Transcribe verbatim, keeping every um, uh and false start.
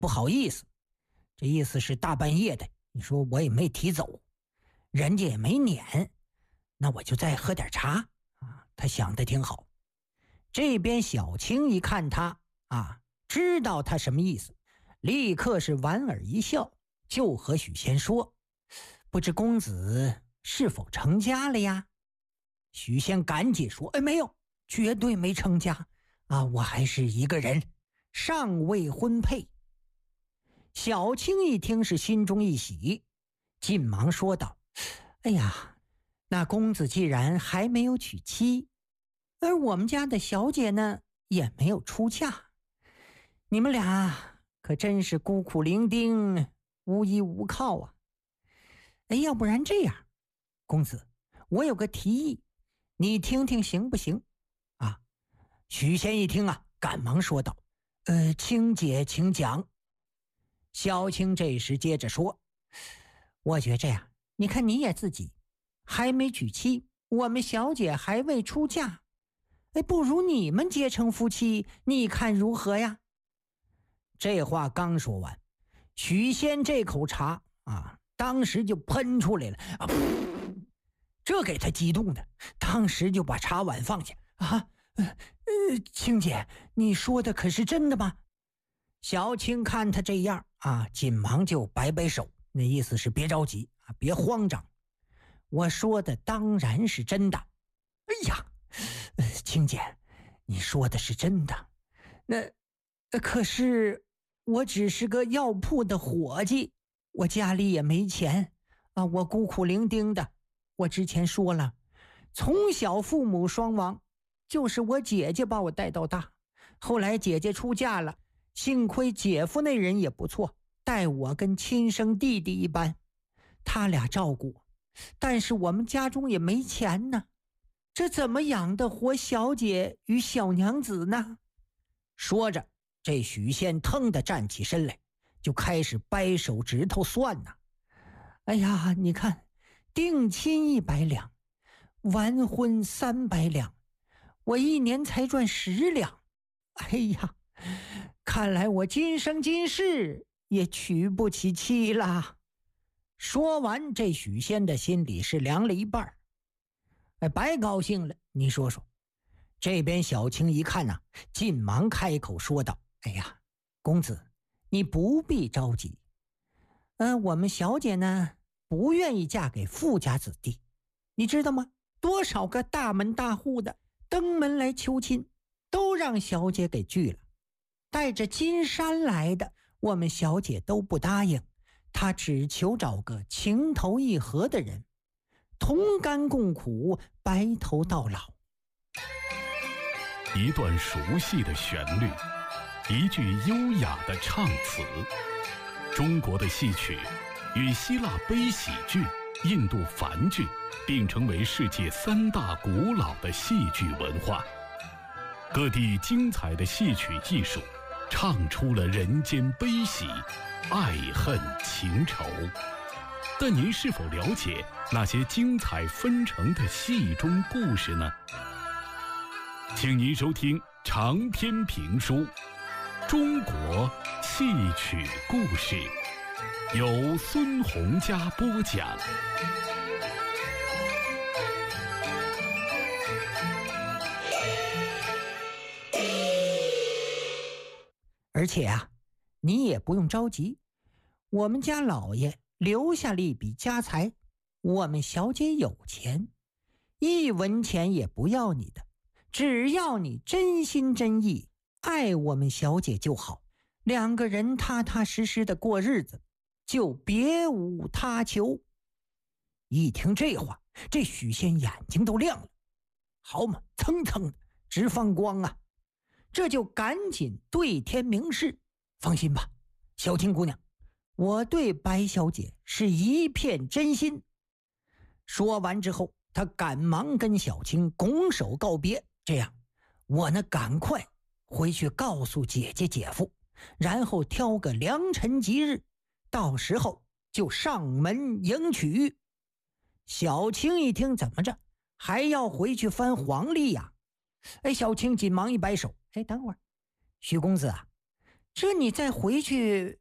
不好意思，这意思是大半夜的，你说我也没提走，人家也没撵，那我就再喝点茶啊。他想的挺好。这边小青一看他啊，知道他什么意思，立刻是莞尔一笑，就和许仙说：不知公子是否成家了呀？许仙赶紧说：哎，没有，绝对没成家啊，我还是一个人，尚未婚配。小青一听是心中一喜，进忙说道：哎呀，那公子既然还没有娶妻，而我们家的小姐呢也没有出嫁，你们俩可真是孤苦伶仃，无依无靠啊。哎，要不然这样，公子，我有个提议，你听听行不行啊？许仙一听啊，赶忙说道：呃，青姐请讲。小青这时接着说：我觉这样，你看你也自己还没娶妻，我们小姐还未出嫁，哎，不如你们结成夫妻，你看如何呀？这话刚说完，许仙这口茶啊，当时就喷出来了啊！这给他激动的，当时就把茶碗放下啊！呃呃，青姐，你说的可是真的吗？小青看他这样啊，紧忙就摆摆手，那意思是别着急啊，别慌张。我说的当然是真的。哎呀，呃、青姐，你说的是真的，那、呃、可是我只是个药铺的伙计，我家里也没钱啊，我孤苦伶仃的。我之前说了，从小父母双亡，就是我姐姐把我带到大，后来姐姐出嫁了，幸亏姐夫那人也不错，待我跟亲生弟弟一般，他俩照顾我，但是我们家中也没钱呢，这怎么养得活小姐与小娘子呢？说着，这许仙腾地站起身来，就开始掰手指头算呐。哎呀，你看，定亲一百两，完婚三百两，我一年才赚十两。哎呀，看来我今生今世也娶不起妻啦。说完，这许仙的心里是凉了一半。哎，白高兴了，你说说。这边小青一看啊，进忙开口说道：哎呀，公子，你不必着急。呃，我们小姐呢，不愿意嫁给富家子弟，你知道吗？多少个大门大户的登门来求亲，都让小姐给拒了。带着金山来的，我们小姐都不答应，她只求找个情投意合的人，同甘共苦，白头到老。 一段熟悉的旋律，一句优雅的唱词。中国的戏曲与希腊悲喜剧、印度梵剧并称为世界三大古老的戏剧文化。各地精彩的戏曲艺术唱出了人间悲喜、爱恨情仇。但您是否了解那些精彩纷呈的戏中故事呢？请您收听长篇评书《中国戏曲故事》，由孙洪嘉播讲。 而且啊，你也不用着急，我们家老爷留下了一笔家财，我们小姐有钱，一文钱也不要你的，只要你真心真意爱我们小姐就好，两个人踏踏实实的过日子，就别无他求。一听这话，这许仙眼睛都亮了，好嘛，蹭蹭的直放光啊！这就赶紧对天明誓，放心吧，小青姑娘，我对白小姐是一片真心。说完之后，他赶忙跟小青拱手告别，这样我呢赶快回去告诉姐姐姐夫，然后挑个良辰吉日，到时候就上门迎娶。小青一听，怎么着还要回去翻黄历呀？哎，小青紧忙一摆手，哎，等会儿，许公子啊， 这你再回去